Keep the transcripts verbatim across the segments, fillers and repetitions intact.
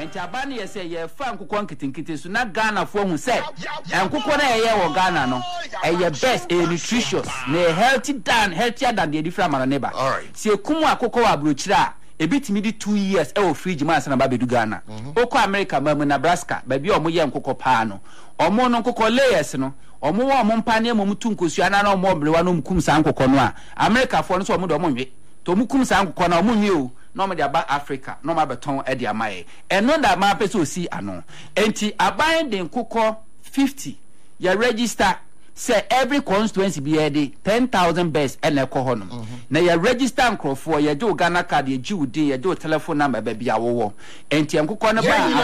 enti aba ne yese ye fa nkokɔ nkitinkiti so na Ghana fo hu sɛ nkokɔ na ye wo Ghana no eye best a nutritious na healthy than healthier than the different man neighbor se ekumu akokɔ wa abrochira ebitimi di two years e wo fridge man sana ba bedu Ghana okɔ America mamu Nebraska ba bi omo ye nkokɔ pa no omo no nkokɔ layers no omo wo omo mpa ne omo tunkosu ana na omo oblewa no mkum sa nkokɔ no a America fo no so omo do omo nwe to mkum sa nkokɔ na omo nwe o no me aba Africa no ma beton e dia maye eno da ma pese osi ano enti aban de nkokɔ fifty ya register say every constituency be ready ten thousand best and a kohonum. Mm-hmm. Now you register and crop for your do Ghana card, your Jew day, your do telephone number, baby, our war. And Tianco corner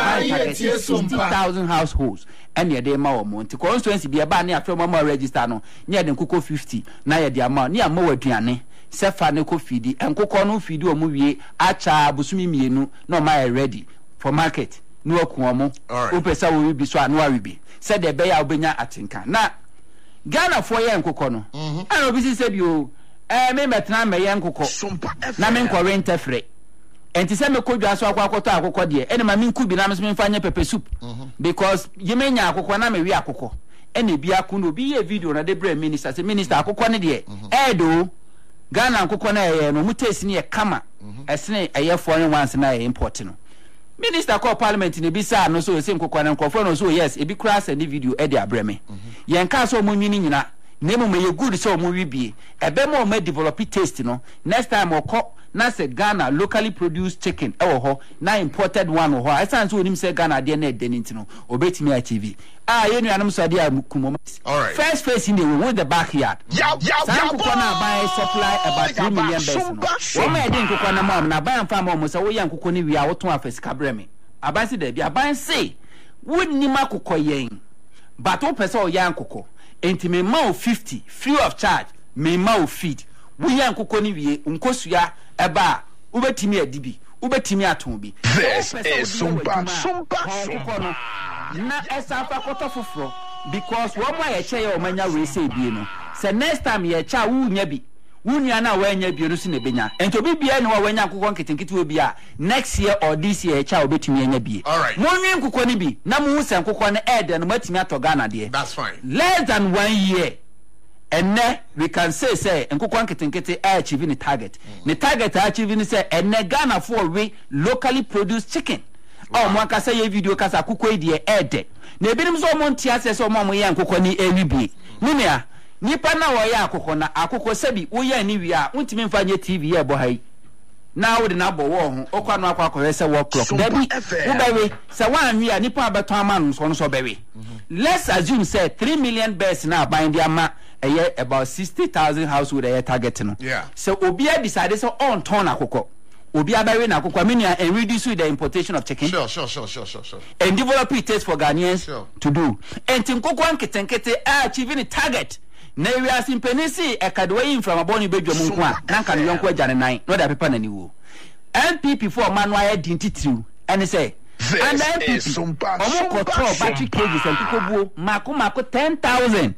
by sixty thousand households. And your day more month. Constituency be a banner from more register no near the Coco fifty, now the amount near more Diane. Sefane ko feedi and Cocono feed or movie, Acha Busumi Mienu, no my ready for market. No Kuomo, Opesa will be so no be. Said the bay Albania Atinka. Now Ghana for yen nkokɔ no ana obi si said you eh me metna me yen nkokɔ na me nkɔ rent free enti se me kodwa so akɔ akɔtɔ akokɔ de ene ma me nku bi na me mfa nya pepper soup because ye me nya akokɔ na me wi akokɔ ene bi akuno obi ye video na de bre minister say minister akokɔ ne de eh do Ghana nkokɔ na ye no mu taste ne ye kama esene eye foreign ones na ye import no Minister call parliament ne bisa no so se nkokɔ na nkɔfo no so yes ebi kura send video e de abreme yen ka so mo nwini nyina na mo me good so mo wi bie ebe mo ma develop taste no next time okɔ na se Ghana locally produced chicken e wo ho na imported one wo ho I sense onim se Ghana de na e deni ntino obetimi achieve ah yenu anam so de akumo first face in the with the backyard ya ya nkokɔ na buy supply about three million bears no wo ma e de nkokɔ na mo na buy am mo so wo ya nkokɔ ni wi a wo ton afesika breme abansi da bi aban say wonni makokɔ yen but wo pese o ya nkokɔ enti me ma o fifty free of charge me ma o feed wo ya nkokɔ ni wie nkosua eba ubetimi adibi ubetimi aton bi this is sumpa sumpa sumpa na esa fa koto foforo because wo mo ye che ye o manya we say bi no say next time ye cha wu nya bi wu nya na wa nya bi no so na benya ento bi bia ne wa wanya nkokɔ nketenkete obi a next year or this year ye cha obetimi nya bi mo nwi nkokɔ ni bi na mo hu se nkokɔ no e de no matimi atoga na de that's fine less than one year. And then we can say say nkokɔ nketenkete achieve the target. Mm. The target achieve say and Ghana for we locally produced chicken. Wow. Oh mo aka say video kasa akokɔ die ede. Na ebinim so mo ntia say so mo mo ye nkokɔ ni ewibi. Ninia nipa na wo ye akokɔ na akokɔ sabi wo ye ni wi a untimi mfa nye T V ye bo hai. Na wo de na bo wo ho okwa no akwa akɔ say work clock. Dabi wo bewe say wan wi a nipa abeton ama no so no so bewe. Let's assume say three million bears na bind dia ma about sixty thousand household a target no. Yeah. So Obia decided so on turn akoko. Obia buy na akoko meaning and reduce the importation of chicken. Sure, sure, sure, sure, sure, sure. And develop it taste for Ghanaians sure. to do. And tinkoko anketenkete are achieving the target. Na we are simpenisi e kadwe from aboni bedwo mu nko a na kan yonko agane nan no da pepa na ni wo. N P P for manual identity and say and N P P omo control battery cages and people mako mako ten thousand.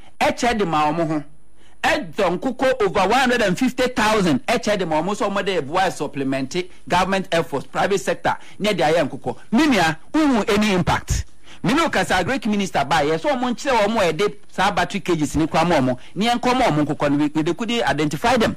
H de ma omo ho e don kuko over one hundred fifty thousand H de ma omo so mo de boy supplement government efforts private sector near the ayen kuko minia unu any impact minu kasa great minister ba ye so omo nchire omo e de sa battery cages ni kwa omo ni enkomo omo kuko ni they could identify them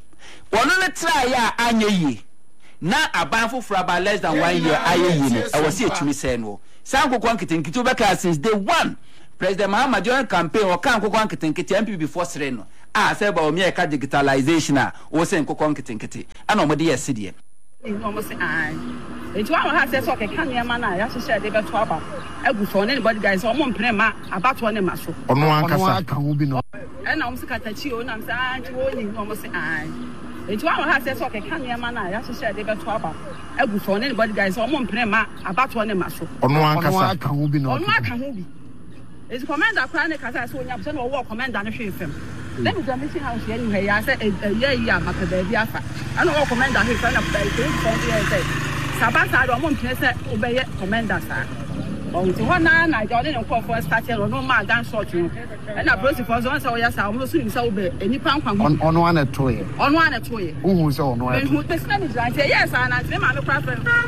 wono ne try ya anya yi na abanfo for about less than one year aye yi no e wo se etumi say no san kuko nkitinkiti obeka since day one President Mahama join campaign o kan kokon nketenkete M P before sere no ah say ba o me ka digitalization a o say kokon nketenkete ana o mo de yes de no mo say ai enti wa ha say so ke kan yema na ya hye de beto aba agu so anybody guys o mo mpre ma abato ne ma so ono ankasa kan ho bi no e na o mo say katachi o na say anti o ni no mo say ai enti wa ha say so ke kan yema na ya hye de beto aba agu so anybody guys o mo mpre ma abato ne ma so ono ankasa kan ho bi no ono aka ho bi is commander Kwani Kasa so nya no war commander no hwe fam let me just mission house here you here say yeah yeah maka baby afa ana war commander hwe fam na by three hundred say sabasa do mo mpene say obeye commander sa o ti hona na jo ne nko for start no no ma gan short no na police for so say o ya sa o so ni say obe enipa nkwan ono ana toye ono ana toye uhu say ono ana toye yes ana me ma me craft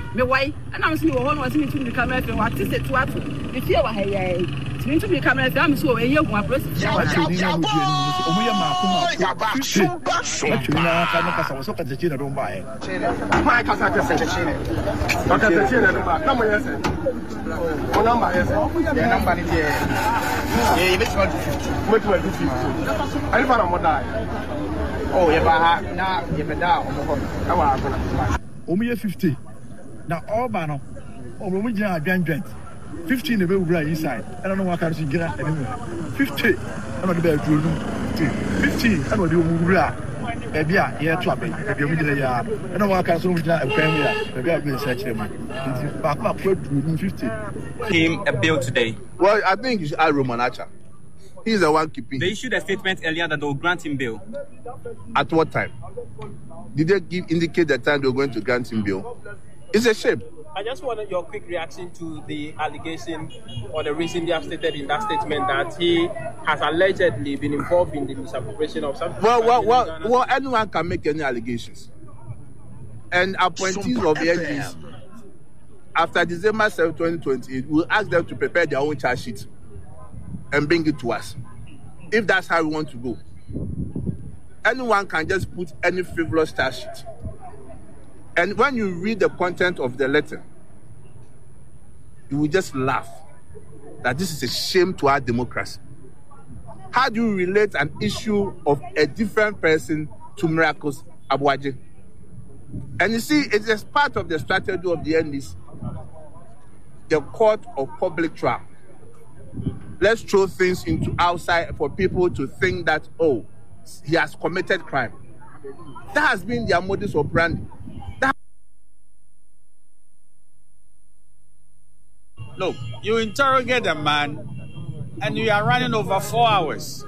me why and I'm seeing one was me to the camera for what is it to what if you were here to the camera I'm so a young one person omuya makuma sumba sumba kana kasa wasoka zechina rumba eh ma kasa kasa zechina kasa zechina rumba kama yese o number yese ya number ni ye ye ibe twenty fifty mo twenty fifty ali fara mo dai oh ye ba ha na ye be da o mo na wa akona omuya fifty na all ba no o mo gina adwandwant fifty na be wura inside and I know what can see gina anywhere fifty and the be duru fifty and the wura e bia ye to abe e bia mo gina ya and what can so mo gina e kwan ya e bia be search them ba ba ko duru fifty him a bill today. Well, I think you should add Roman Archer. He's the one keeping. They issued a statement earlier that they will grant him bail. At what time? Did they give indicate the time they were going to grant him bail? It's a shame. I just wanted your quick reaction to the allegation or the reason they have stated in that statement that he has allegedly been involved in the misappropriation of something. Well, well, well, well, anyone can make any allegations. And appointees of the N Ds, after December seventh, twenty twenty-eight, we'll ask them to prepare their own charge sheet and bring it to us. If that's how we want to go. Anyone can just put any frivolous charge sheet. And when you read the content of the letter, you will just laugh that this is a shame to our democracy. How do you relate an issue of a different person to Miracles Abuaje? And you see, it is part of the strategy of the N D C, the court of public trial. Let's throw things into outside for people to think that, oh, he has committed crime. That has been their modus operandi. That Look, you interrogate a man and you are running over four hours.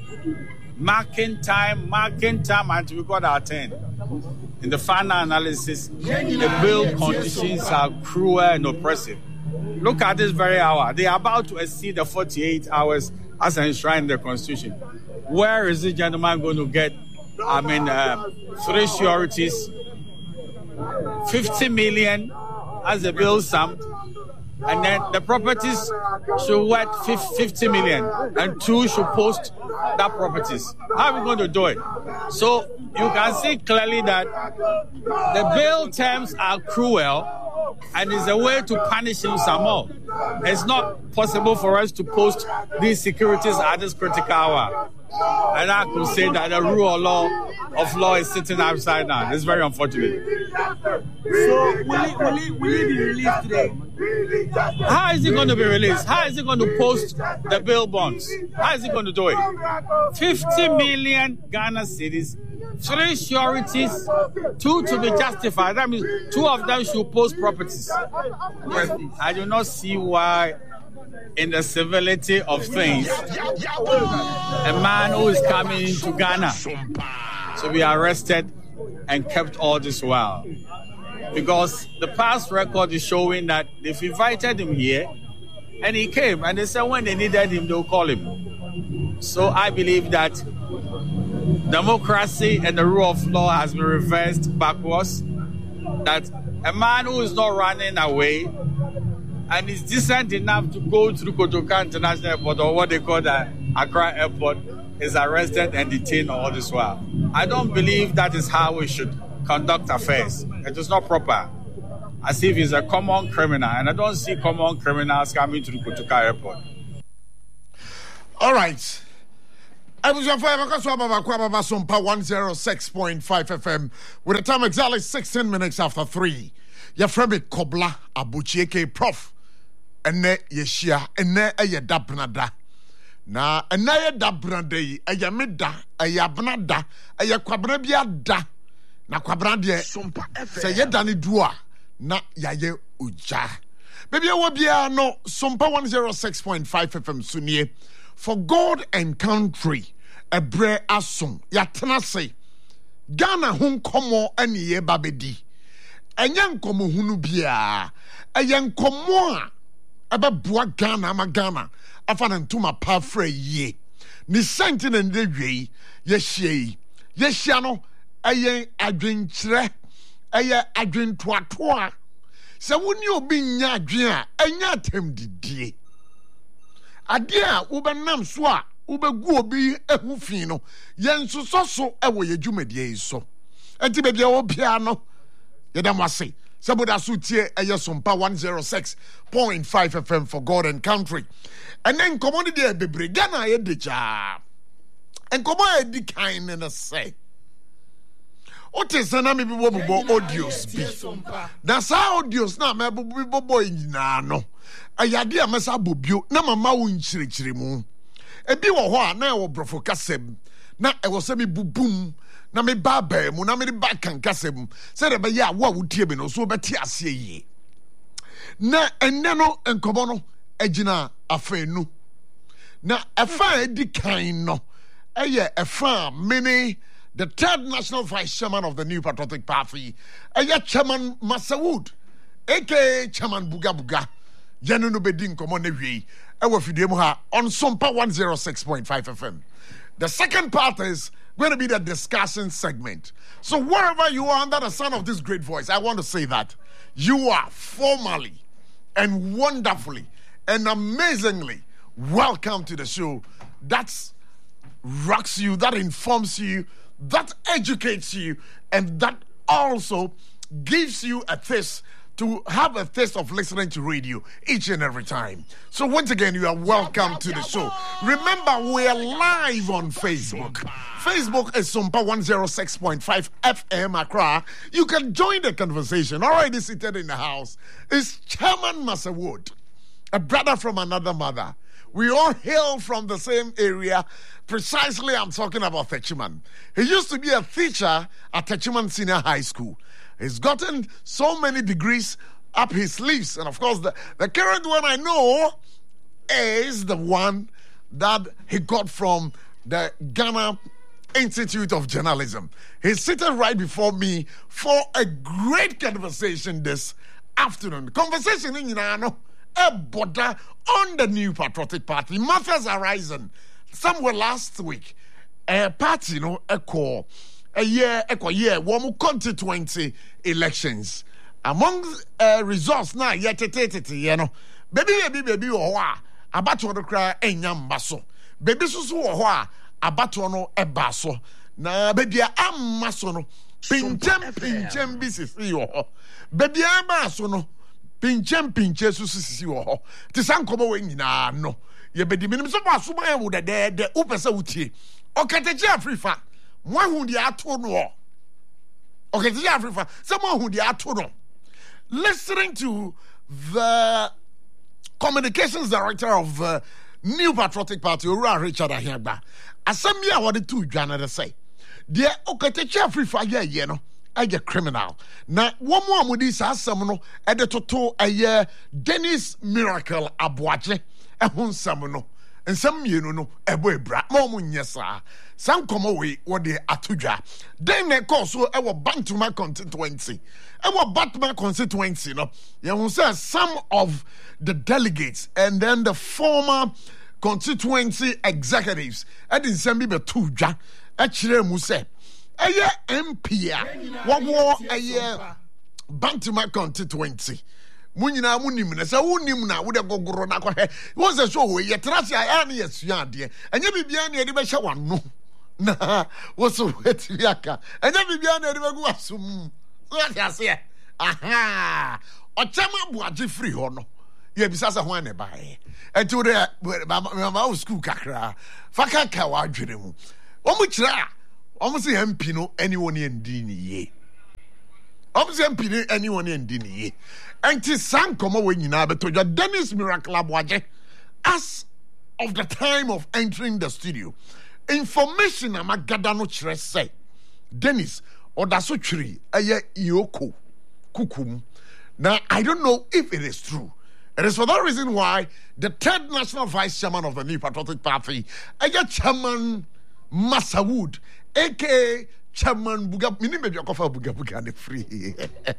Marking time, marking time until we got our turn. In the final analysis, the bail conditions are cruel and oppressive. Look at this very hour. They are about to exceed the forty-eight hours as enshrined in the Constitution. Where is this gentleman going to get, I mean, uh, three sureties, fifty million as a bill sum, and then the properties should worth fifty million, and two should post that properties. How are we going to do it? So you can see clearly that the bail terms are cruel, and it's a way to punish him some more. It's not possible for us to post these securities at this critical hour. And I could say that the rule of law of law is sitting upside down. It's very unfortunate. So will he, will he, will he be released today? How is he going to be released? How is he going to post the bail bonds? How is he going to do it? fifty million Ghana cedis, three sureties, two to be justified. That means two of them should post properties. I do not see why, in the civility of things, a man who is coming into Ghana to be arrested and kept all this while. Because the past record is showing that they've invited him here and he came, and they said when they needed him, they'll call him. So I believe that democracy and the rule of law has been reversed backwards, that a man who is not running away and is decent enough to go through Kotoka International Airport, or what they call the Accra Airport, is arrested and detained all this while. I don't believe that is how we should conduct affairs. It is not proper. As if he's a common criminal, and I don't see common criminals coming to the Kotoka Airport. All right. I was on one oh six point five F M with the time exactly sixteen minutes after three. Your friend Kobla Abuchieke Prof. And ne yeshia and ne a yadabrada. Na and na yadabrada, a yamida, a yabnada, a yaquabrabia da. Na quabrandie say yedani dua na yaye uja. Baby, I will be no Sumpa one oh six point five F M Sunie. For God and country, a bre asum, yatana say, Ghana hon komo any ye babedi. A young komo hunu bia, a young komoa, a babua Ghana ma Ghana, a fan and tuma pa fre ye. Ni sentin and de ye, yes ye, yes yano, a ye adwin tre, a ye adwin toa toa. sɛ woni obi nya adwen a anya atem didie ade a wobɛnam so a wobɛgu obi ehu fi no yɛnsoso so ɛwɔ yɛ dwumadie yi so enti baabi a wɔbia no yɛda mo ase sɛ boda so tie ɛyɛ Sompa one oh six point five F M for God and country ɛnɛ nkɔmmɔ no deɛ bebree Ghana yɛde gyaa nkɔmmɔ a ɛdi kan ne no sɛ wote sɛ na mebibɔ audios bi na saa audios na mebibɔbɔ nyinaa no ɛyɛ ade a mɛsa abɔ bio na mama wo nkyerɛkyerɛ mu ebi wɔ hɔ a na ɛwɔ brɔfo kasɛm na ɛwɔ sɛ mebubum na meba baa mu na mede ba kan kasɛm sɛ de bɛyɛ a wo a wotie me no so wobɛte aseɛ yie na ɛnnɛ no nkɔmmɔ no agyina afanu na ɛfa a ɛdi kan no ɛyɛ ɛfa a mene the third national vice chairman of the New Patriotic Party, Aya Chairman Masawood, aka Chairman Buga Buga, Yanu Bedin Common our Fidemuha on Sompa one oh six point five F M. The second part is going to be the discussion segment. So wherever you are under the sound of this great voice, I want to say that you are formally and wonderfully and amazingly welcome to the show. That's rocks you, that informs you, that educates you, and that also gives you a taste to have a taste of listening to radio each and every time. So once again, you are welcome to the show. Remember, we are live on Facebook. Facebook is Sompa one oh six point five F M Accra. You can join the conversation. Already seated in the house is Chairman Masawood, a brother from another mother. We all hail from the same area. Precisely, I'm talking about Techiman. He used to be a teacher at Techiman Senior High School. He's gotten so many degrees up his sleeves. And of course, the, the current one I know is the one that he got from the Ghana Institute of Journalism. He's sitting right before me for a great conversation this afternoon. Conversation in Yinano. A border on the New Patriotic Party. Matters are rising. Somewhere last week, a party, you know, a call, a year, a year, one twenty twenty elections. Among uh, results now, yet, you know, baby, baby, baby, or what? About to cry, a yam basso. Baby, so what? About to know a basso. Na baby, I'm masono. Pinchem, pinchem, business, you baby, I'm masono. Pinchem pinche so sisi wo ho ti san kobo we nyina no ye bedi minim so ba so ban wo de de upese wutie okatechi afrifa mo hu di ato no okatechi afrifa se mo hu di ato no. Listening to the communications director of uh, New Patriotic Party, Ora Richard Ahiagba, asemi a wode tu dwana de say de okatechi afrifa ye ye no I get criminal. Now, one more with this assamuno at the toto a year Dennis Miracle Abuache, a hun samuno, and some you know, a boy bra, momun yes, sir. Some come away what they atuja. Then they call so our Bantuma constituency. Our Batman constituency, no, you say some of the delegates and then the former constituency executives at in Sambi Betuja, actually Muse. Aye M P a wo aye Bantama constituency munyina munim na se wonim na wo de gogoro na kwa wo se so we yetrase a na yesua ade enye bibia na yede be hye wano na wo so weti aka enye bibia na yede be gu asum so ase e aha o chama buaje free ho no ye bisa se ho na bae enti wo de ma school kakra faka ka wa adwere mu wo mu kira almost the M P no anyone in Dini. Almost M P no anyone in Dini. And tis San Como when you know, but to your Dennis Miracle Abuaje, as of the time of entering the studio, information I'm a gadano chre say, Dennis or Dasuchri, aye Ioko Kukum. Now, I don't know if it is true. It is for that reason why the third national vice chairman of the New Patriotic Party, aye Chairman Masawood, A K A Chairman Buga, mini maybe a coffee Buga Buga and free.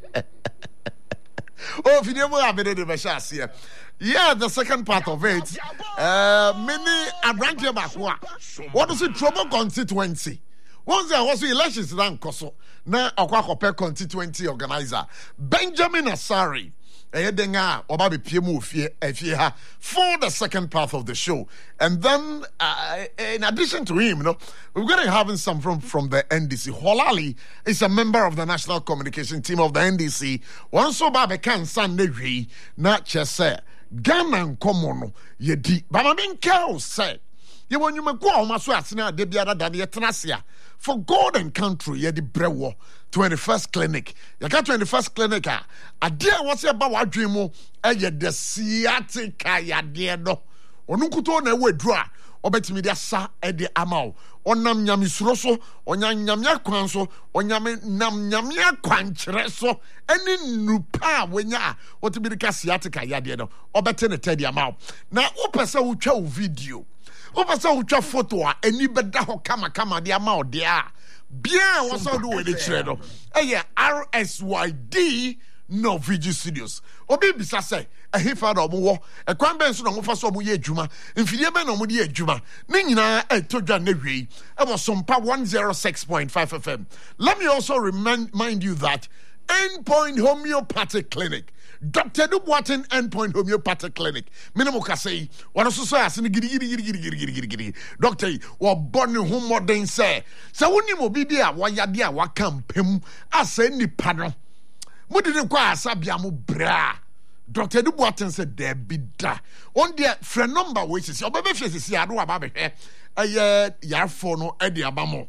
Oh, if you never have it, the yeah, the second part of it, uh, many Abrantia Bakwa. What is it? Trouble constituency. Once there was elections, then Koso, now Aquacope constituency organizer Benjamin Asari. Eyedenga oba be piemu ofie efie ha for the second part of the show. And then uh, in addition to him, you know, we're going to have some from from the N D C. Holali is a member of the national communication team of the N D C. One so ba be kan san ne hwi na chese Ghana nkomo no yedi. Ba ma bin ka say ye wonwuma ko o maso asena de biara da ye tenasia for God and country ye di brewo twenty-first clinic. You got twenty-first clinic a ade a wo se ba wadwen mu eye de sciatica ya de no. Onu kuto na we dura obetimi de sa e de amaw. Onam nyamisuro so, onyam nyamya kwan so, onyam nam nyamya kwan kire so. Eni nupa wenya otimi de sciatica ya de no. Obete ne tedi amaw. Na wo pese wo twa video. Opasa utwa photo a eni beda ho kama kama de ama o de a bia wasa do we de kire no eye R S Y D no video studios obi bisa say ehe fa do mo wo e kwan ben so no mo fa so mo ye adwuma mfidie ben no mo de adwuma ne nyina etodwa na hwei e mo sompa one oh six point five F M. Let me also remind mind you that Endpoint Homeopathic Clinic, Doctor Duboatin Endpoint Homeopathic Clinic. Minimo Kasei, one of society giri giri giri giri giri giri giri. Doctor, wa born home modern say. So when you mobibia wa yadia wa campem as any pardon. Mudi de kwa sabiamu bra. Doctor Duboatin said there be da. On their friend number which is your baby face is ya do ababe he. Aye yar phone no edi abamo.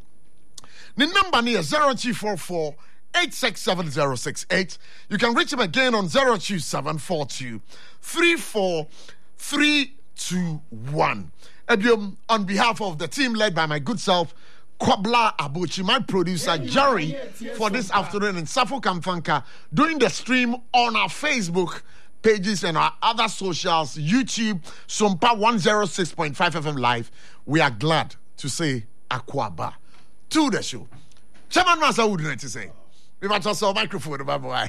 The number near zero two four four eight six seven zero six eight. You can reach him again on zero two seven four two three four three two one. Edium, on behalf of the team led by my good self, Kwabla Abuchi, my producer, Jerry, for this afternoon, and Safo Kamfanka, doing the stream on our Facebook pages and our other socials, YouTube, Sompa one oh six point five F M Live. We are glad to say Akwaba to the show. Chairman Masa would like to say. We might also a microphone, my boy.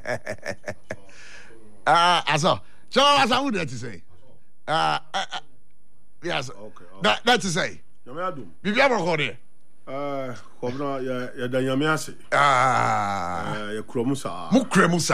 Ah, uh, so, Chairman Masa would like to say. Uh, uh, uh yes, okay, okay. That, that's to say. Bibi Abakode. Uh, Kobna ya ya danyamiase. Ah, ya kromusa. Mukremusa.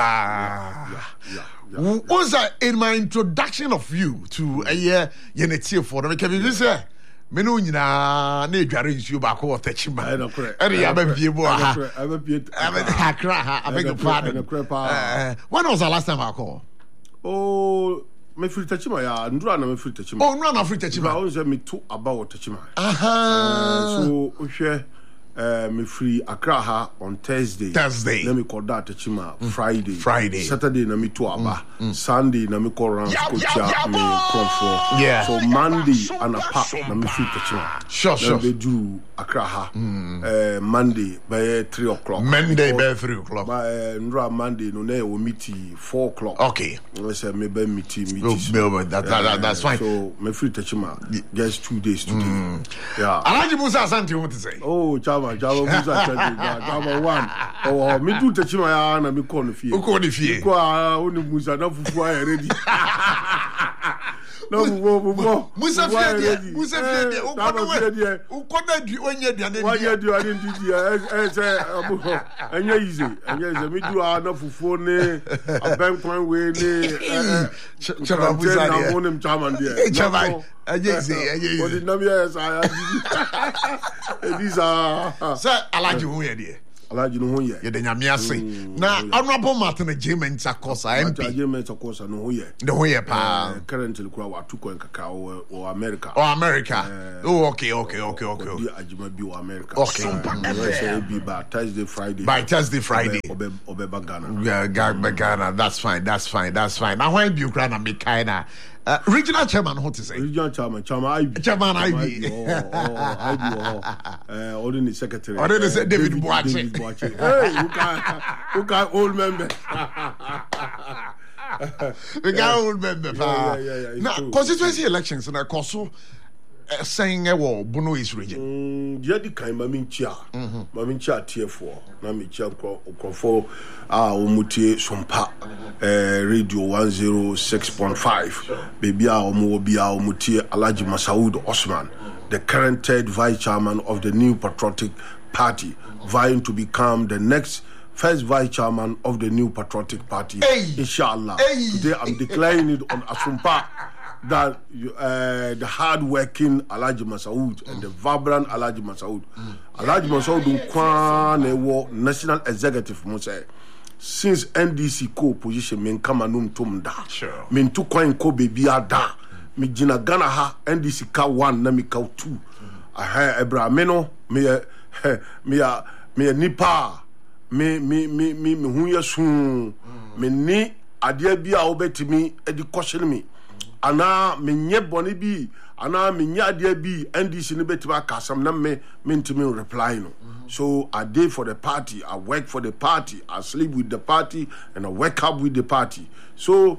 Was in my introduction of you to a year yeneti for them? Can you say? Menu nyina na edware nsuo ba ko otachima ere ya ba biebo ha aba biet aba hakra ha abeg pardon. When was the last time I call? Oh, me free tachima ya ndura na me free tachima. Oh, ndura na free tachima. Ba onse me to about tachima. Aha. So ohwe Uh, me free Accra ha on Thursday. Thursday. Let me call that Techima Friday. Friday. Saturday na me to Aba. Mm. Sunday na me call round Scotia me Cromford. Yeah. So Monday and a pack na me free Techima. Sure, sure. Then we do Accra ha. Mm. Uh, Monday by three o'clock. Monday by three o'clock. By uh, Ndra Monday no na we meet four o'clock. Okay. We say me by meet meet. Oh, no, that, that, that, that's fine. So me free Techima just two days today. Mm. Yeah. Alaji Musa Asante what to say? Oh, Chama. Java Musa Java one. Oh, me do Techima ya na me call no fie. Uko ni fie. Uko a oni Musa na fufu a ready. No mo mo mo. Musa fie dia. Musa fie dia. Uko na we. Uko na di onye duane. Onye duane ndi dia. Eh say abu. Enye easy. Enye easy. Me do a na fufu ne aben kwan we ne. Chama Musa dia. Na mo nem chama dia. Chama. Enye easy. Enye easy. Odi na me ya sa. These are Sir Alaji hu ye dia. Alaji no hu ye. Ye de nyame ase. Na honorable Martin James Akosa M P. Martin James Akosa no hu ye. De hu ye pa. Currently kwa watu ko nkaka o America. Oh America. Oh okay okay okay okay. Di ajima bi o America. Okay. So be by Thursday Friday. By Thursday Friday. Obe obe Ghana. Yeah, Ghana. That's fine. That's fine. That's fine. Now when you Ghana make kinda Uh, regional chairman, what to say? Regional chairman, chairman I B. Chairman I B. Oh, oh, I B. Oh, uh, ordinary secretary. Ordinary uh, David Boache. David Boache. Hey, who can, who can old member? We got old member. Yeah, yeah, yeah. Now, constituency elections, and of course, uh, saying a war, Bono East region. Yeah, the kind of Mamincha, Mamincha tier four, Mamincha Crofo, ah, Umutie Sompa, radio one zero six point five, Baby Omobia Umutie Alaji Masaud Osman, the current third vice chairman of the New Patriotic Party, vying to become the next first vice chairman of the New Patriotic Party. Hey. Inshallah. Hey. Today I'm declaring it on Asumpa that uh, the hard-working Alhaji Masaud mm. and the vibrant Alhaji Masaud. Mm. Alhaji Masaud Nkwane national executive Mose. Since N D C co-position men kama num tum da. Sure. Men tu kwa inko baby ada. Me jina Ghana ha N D C ka one na me ka two. Aha Ebra meno me me me nipa me me me me me hu yesu me ni ade bia obetimi edi question me ana me nye boni bi ana me nya ade bi N D C ne betima kasam na me me ntimi reply no. So I did for the party, I work for the party, I sleep with the party, and I wake up with the party. So,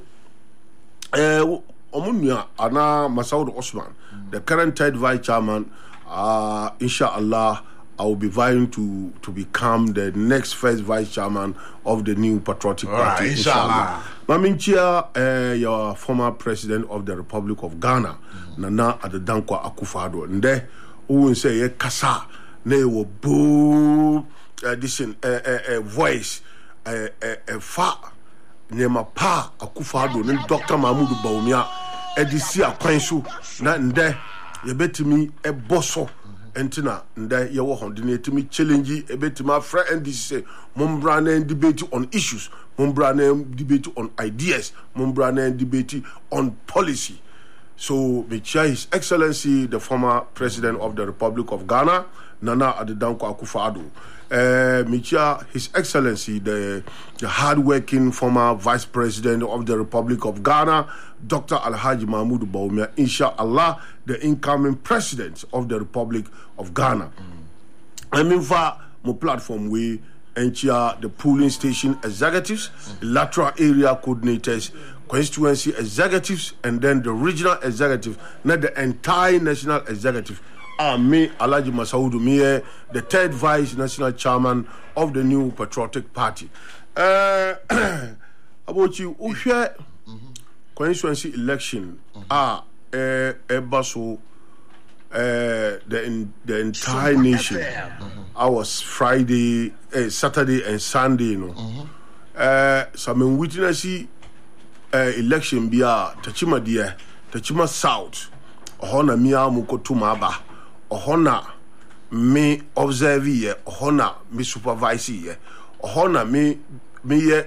uh, Omunya Ana Masaud Osman, mm. the current third vice chairman, uh, inshallah, I will be vying to, to become the next first vice chairman of the New Patriotic Party. Right, inshallah. Maminchia, uh, your former president of the Republic of Ghana, mm. Nana Adedankwa Akufo-Addo, and there, who will say, Kasa. They were boo, uh, this uh, uh, uh, voice, uh, uh, uh, fa, nema pa, Akufo-Addo, then Doctor Mahmoud Bawumia, Edisi Akwansu, na nde, yebetimi e bosso, entina, nde, yewo hondine, timi challenge, ebetima fra N D C say, mumbrane debate on issues, mumbrane debate on ideas, mumbrane debate on policy. So, we chair His Excellency, the former President of the Republic of Ghana, Nana Adedankwa Akufo-Addo. Uh, Michia, His Excellency, the, the hard-working former Vice President of the Republic of Ghana, Doctor Alhaji Mahmoud Bawumia, inshallah, the incoming President of the Republic of Ghana. Mm. I mean, for my platform, we ensure the polling station executives, mm. lateral area coordinators, constituency executives, and then the regional executive, not the entire national executive. Ah, me, Alhaji Masaud Umie, the third vice national chairman of the New Patriotic Party. Uh, about you, who share constituency election? Ah, eh, Ebaso, the in, the entire nation. I was Friday, uh, Saturday, and Sunday. You know, uh, so I'm witnessing uh, election. Bia Tachima dear, Tachima South. Ohona miya mukotumaba. Ohona me observe ye, ohona me supervise ye, ohona me me ye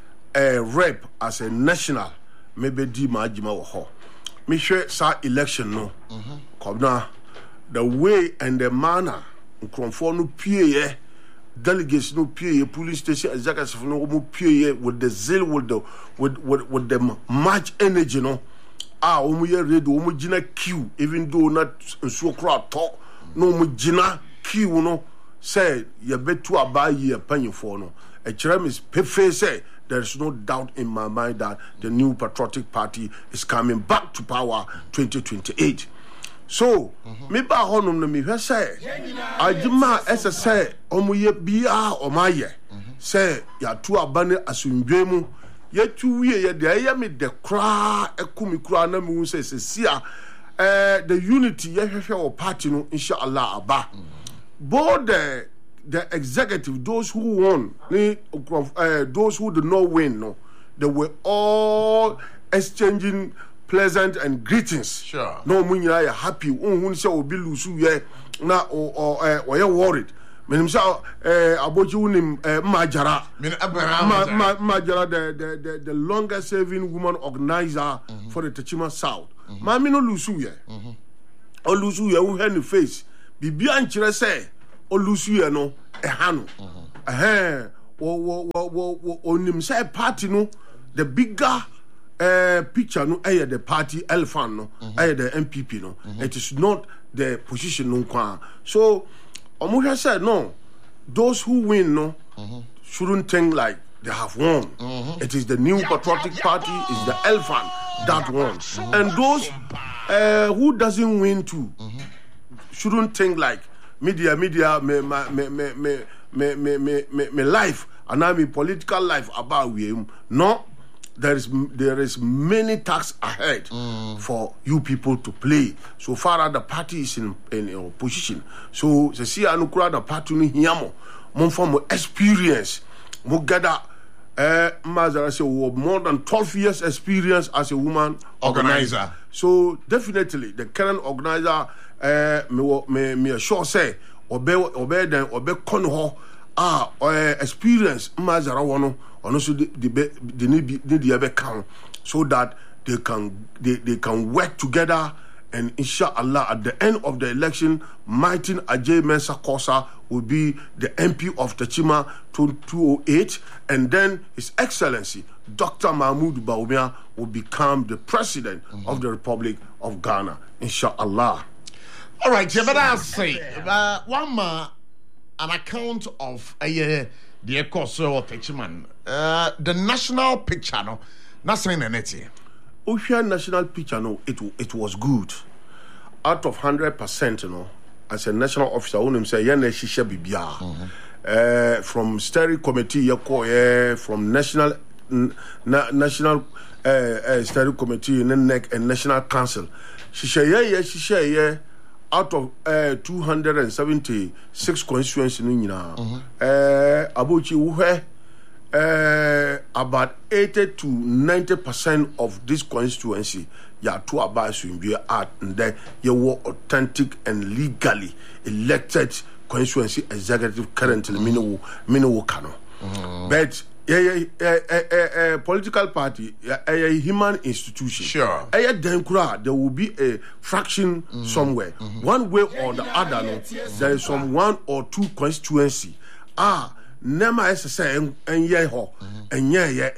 a rep as a national, maybe di majima woho. Me share sa election no. Kobna the way and the manner nkromfo no pie ye, delegates no pie ye, police station executives no mo pie ye with the zeal, with the with with, with the much energy no. Ah, omu ye ready, omu jina queue, even though not so crowd talk, no omu jina queue no, say, ye bet to buy ye a penny for no. A cherem is pefe say, there is no doubt in my mind that the New Patriotic Party is coming back to power twenty twenty-eight. So, me ba honum no me say, ajima ese say, omu ye biya o ma ye, say, ya tu abane asundwemu, yet you ye de me the cry a kumi cry na me say sia eh the unity ye hwehwe o party no inshallah aba both the the executive, those who won uh, those who did not win no, they were all exchanging pleasant and greetings. Sure. No munya ya happy unhun say obi lusu ye na or or or worried. Menim sa eh abochi unim majara men abraham majara the the the, the longest serving woman organizer mm-hmm. for the Tachima South. Mm-hmm. Ma me no lusu ye. Mhm. O lusu ye wo he no face. Bibia nkyere say o lusu ye no e ha no. Eh wo wo wo onim say party no the bigger uh, picture no eh the party elephant no mm-hmm. eh the M P P no. Mm-hmm. It is not the position no kwa. So Omuha said, no, those who win no mm-hmm. shouldn't think like they have won. Mm-hmm. It is the New Patriotic Party, is the elephant that won. Mm-hmm. And those uh, who doesn't win too mm-hmm. shouldn't think like media, media, me, me, me, me, me, me, me, me, me, me life, and I mean political life about him. No. There is there is many tasks ahead mm. for you people to play. So far as the party is in, in opposition. So the see anukura the party ni hiamo. Mon form experience Mugada uh, Mazara say more than twelve years experience as a woman organizer. organizer. So definitely the current organizer uh, me me me sure say obe obe then obe kono ah uh, experience Mazara wono ono so the the the need the count so that they can they, they can work together. And inshallah, at the end of the election, Martin Ajay Mensah Kosa will be the M P of Techima two oh eight, and then His Excellency Doctor Mahmoud Bawumia will become the President mm-hmm. of the Republic of Ghana. Inshallah. All right, yeah, but I'll say uh, one more an account of uh, yeah, the Ekoso or Techiman. Uh, the national picture, no, not saying anything. Ocean national picture, no, it it was good. Out of hundred percent, you know, as a national officer, I want say, yeah, shisha bibia. From steering committee, yeah, from national na, national uh, uh, steering committee, and N E C and national council. Shisha yeah, yeah, shisha yeah. Out of uh, two hundred and seventy-six constituencies, you know, abuchi uhe. Uh, about eighty to ninety percent of this constituency, ya two about to art, and then you were authentic and legally elected constituency executive currently, Mino Mino Kano. But a yeah, political party, a human institution. Sure. A there will be a fraction mm-hmm. somewhere, mm-hmm. one way or the other. No, there is some one or two constituency. Ah. Nema S S A and ye ho and ye ye.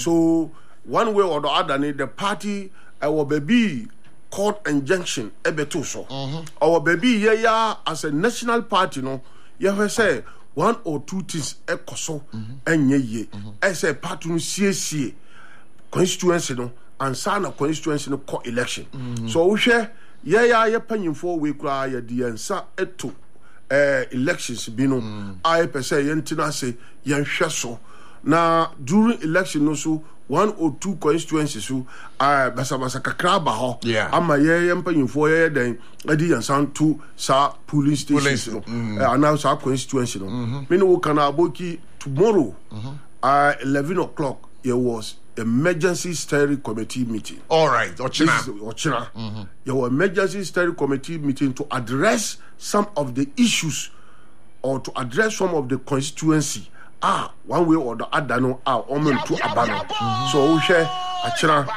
So one way or the other, the party our baby court injunction ebetuso. Our baby ye ya as a national party no ye say one or two things ekoso and ye ye. As a party no C C constituency no and sign a constituency no court election. So we share ye ya ye penny for we cry ye the answer eto. Uh, elections bino mm. I per se yentina say yen so na during election no so one or two constituencies so uh basa basa kakra ba ho yeah. ama ye yen panyimfo ye den adi yansan to sa polling stations no mm. uh, now sa constituency no mm-hmm. me no can aboki tomorrow mm-hmm. uh eleven o'clock it was emergency steering committee meeting. All right, Ochina. Ochina. Mm-hmm. Your emergency steering committee meeting to address some of the issues or to address some of the constituency. Ah, one way or the other, no, ah, omen to abano. Mm-hmm. So we share Ochina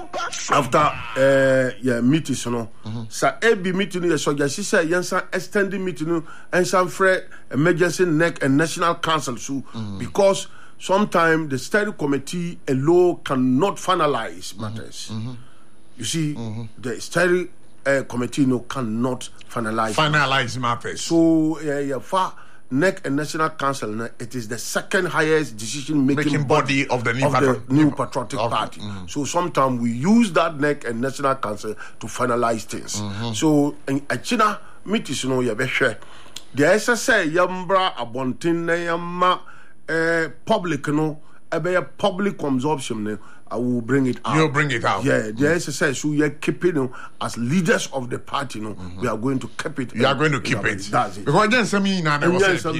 after uh, yeah meetings, you know. Mm-hmm. So every meeting, you so just say yansan extending meeting and some fresh emergency N E C and national council so mm-hmm. because. Sometimes the steering committee alone cannot finalize matters. Mm-hmm. You see, mm-hmm. the steering uh, committee no cannot finalize finalize matters. So, uh, yeah, for N E C and National Council, it is the second highest decision making body, body of the New, of patro- the new Patriotic okay. Party. Mm-hmm. So sometimes we use that N E C and National Council to finalize things. Mm-hmm. So in China meetings, you know, you share the S S A Yambra Abontin Yamma. Uh, public, you know, a public consumption, I will bring it out. You'll bring it out. Yeah, the S S I, so you're keeping, you know, as leaders of the party, you know, mm-hmm. we are going to keep it. You are going to keep it. That's it. Because then some me na never say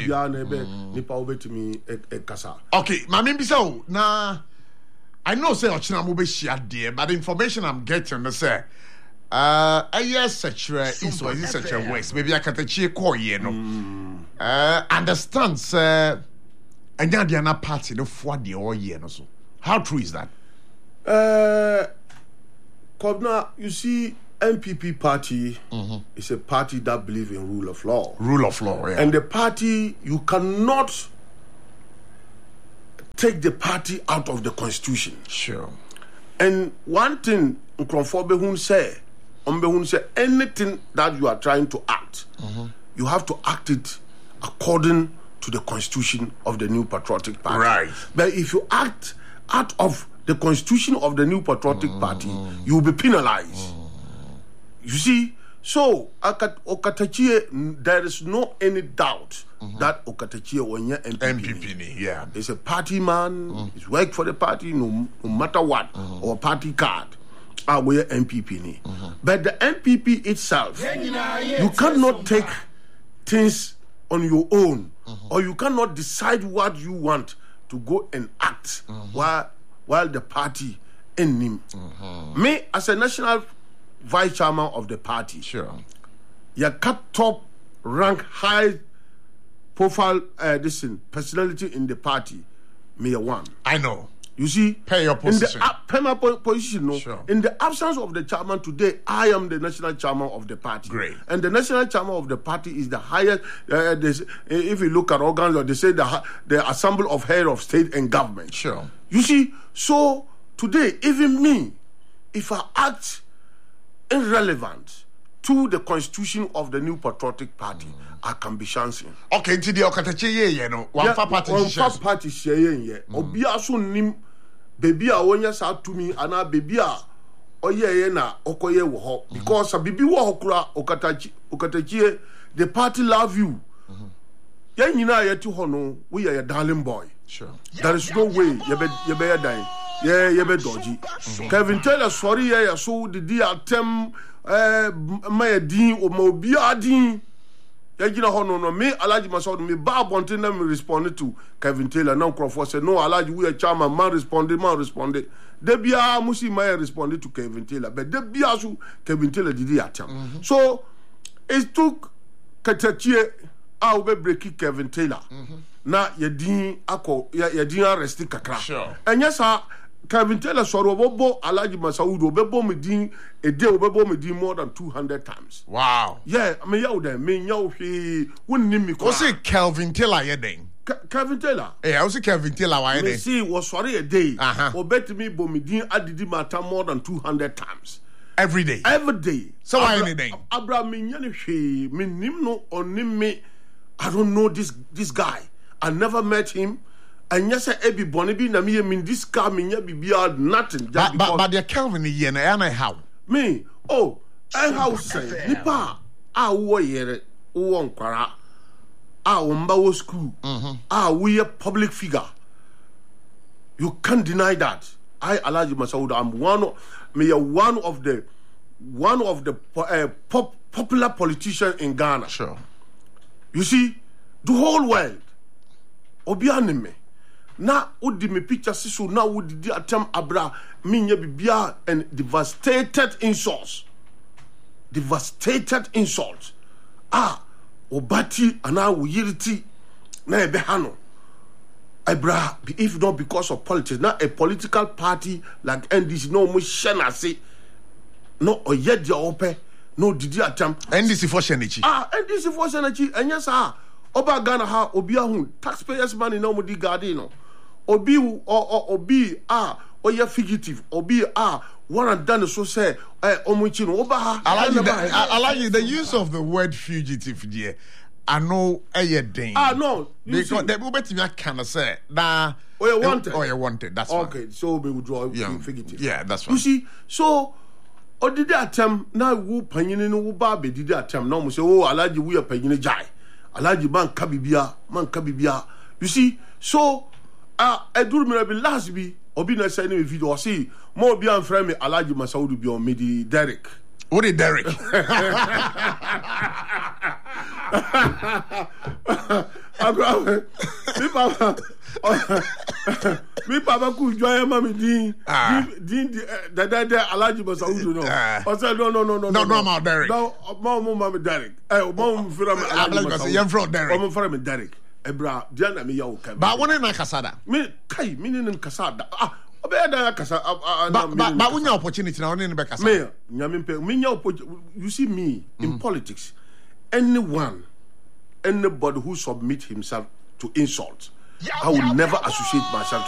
okay, my name is so now. I know say Ochina mo be share there, but the information I'm getting they say uh I yes such is or is such a west. Maybe I can take call you know. Uh understand sir. And then the other party, the four the all year, so how true is that? Uh, Kobna, you see, N P P party mm-hmm. is a party that believes in rule of law. Rule of law, yeah. And the party, you cannot take the party out of the constitution. Sure. And one thing, Nkrumah say, Ombehun say, anything that you are trying to act, mm-hmm. you have to act it according to the constitution of the New Patriotic Party. Right. But if you act out of the constitution of the New Patriotic mm. Party, you will be penalized. Mm. You see, so Okatachi, there is no any doubt mm-hmm. that Okatachi was an M P P. Yeah. He's a party man, mm. he's worked for the party no, no matter what, mm-hmm. or party card. Ah, we're M P P. Mm-hmm. But the M P P itself, you cannot take things on your own, mm-hmm. or you cannot decide what you want to go and act mm-hmm. while while the party in him. Mm-hmm. Me as a national vice chairman of the party, sure, you cut top rank high profile uh, this thing, personality in the party. Me a one. I know. You see, pay your position. In the, uh, pay my po- position. No. Sure. In the absence of the chairman today, I am the national chairman of the party. Great. And the national chairman of the party is the highest. Uh, this, if you look at organs, or they say the the assembly of head of state and government. Sure. You see, so today, even me, if I act irrelevant to the constitution of the New Patriotic Party, mm. I can be chancing. Okay, until the Okatachi ye, you know, one for party. One for party sharing ye. Obia so nim. Baby a wonya sa to me ana baby a oyeye na okoye wo ho because mm-hmm. baby wo ho kura okatachi okatachi the party love you mm-hmm. yan nyina ye ti ho no we your darling boy sure there is no way ye be ye be dan ye ye be dodgy mm-hmm. Kevin Taylor sorry ye ya so didi atem eh my din o ma obi adin ye gina ho no no me Alhaji Masoud me ba bonte na me respond to Kevin Taylor now Crawford say no Alhaji we a chairman man responded man responded de bia musi my responded to Kevin Taylor but de bia so Kevin Taylor did it attempt mm-hmm. so it took Katachie a we break Kevin Taylor mm-hmm. na ye din akọ ye din arrest kakra sure and yes sir Kevin Taylor sorry obobo Alhaji Masoud obebo me din a day obebo me din more than two hundred times. Wow. Yeah, I mean yaw dem me yaw hwe wonni mi ko. What's it Kelvin Taylor ye den? Kevin Taylor. Eh, I was Kelvin Taylor why den? Me see was sorry a day. Uh-huh. Obet me bo me din adidi matter more than two hundred times. Every day. Every day. So why anything? Abra me nyane hwe me nim no onim me I don't know this this guy. I never met him. And yes, every bonny be na me mean this car me nya bibia nothing. But but but the Kelvin ye na na how? Me oh, I how say nipa a wo yere wo nkwara a wo mba wo school a we a public figure. You can't deny that. I Alhaji Masoud I'm one of, me one of the one of the uh, pop, popular politician in Ghana. Sure. You see, the whole world obi anime. Na udi me picture sisu na udi di atem abra minya bibia and devastated insults. Devastated insults. Ah, obati ana uyiriti na ebe hano. Abra, if not because of politics, not a political party like N D C no mo shena say no oyedi ope no didi atem N D C for shenechi. Ah, N D C for shenechi enya sa oba Ghana ha obi ahun taxpayers money no mo di garden no. Obi or, or obi ah or you fugitive obi ah one and done so say eh omuchino oba I like the, I like the use of the word fugitive there. I know a day. Ah no, because the moment you can say nah or you wanted or you wanted that's okay fine. So we withdraw yeah. fugitive. Yeah, that's fine. You see, so or did that attempt now who panyin no wo ba be did that attempt now mo say oh Alhaji we are panyin jai Alhaji man kabibia man kabibia. You see, so ah, I do remember last week. Obi na send me video. See, more be and friend me Alhaji Masoud be on me the Derek. What is Derek? Me papa, me papa could join mami din din din the the Alhaji Masoud no. I said no no no no no no no Derek. No, mom mom Derek. Eh, mom friend me Alhaji Masoud. You from Derek. Mom friend me Derek. Ebra, diana me yawo kan. Ba woni na kasada. Me kai, me ne kasada. Ah, obe da kasa. Ba ba unya opportunity na woni ne be kasa. Me, nyame pe, me nya opportunity. You see me in mm. politics. Anyone, anybody who submit himself to insult, I will never associate myself to